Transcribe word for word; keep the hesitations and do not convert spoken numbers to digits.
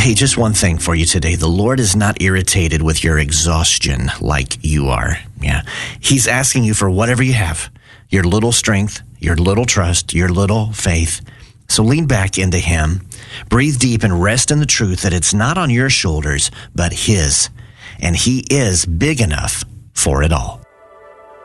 Hey, just one thing for you today. The Lord is not irritated with your exhaustion like you are. Yeah. He's asking you for whatever you have, your little strength, your little trust, your little faith. So lean back into Him, breathe deep, and rest in the truth that it's not on your shoulders, but His. And He is big enough for it all.